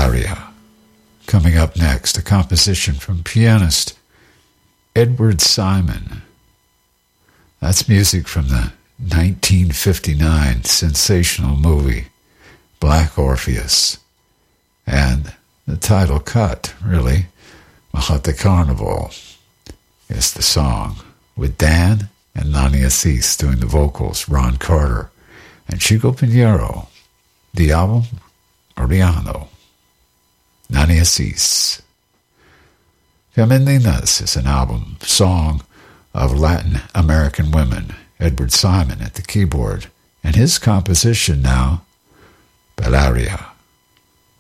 Bellaria. Coming up next, a composition from pianist Edward Simon. That's music from the 1959 sensational movie Black Orpheus. And the title cut, really, Mahate Carnival, is the song, with Dan and Nani Assis doing the vocals, Ron Carter, and Chico Pinheiro. The album, Oriano. Nani Assis. Femeninas is an album, song of Latin American women. Edward Simon at the keyboard, and his composition now, Bellaria.